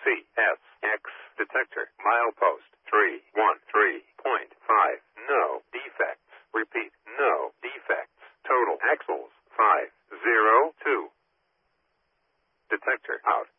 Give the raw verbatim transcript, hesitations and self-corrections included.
C S X detector. Milepost three one three point five. No defects. Repeat, no defects. Total axles five zero two. Detector out.